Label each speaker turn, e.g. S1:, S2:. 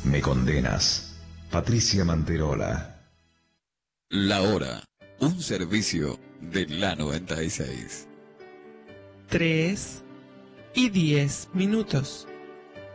S1: Me condenas. Patricia Manterola.
S2: La Hora, un servicio de la 96.
S3: 3:10.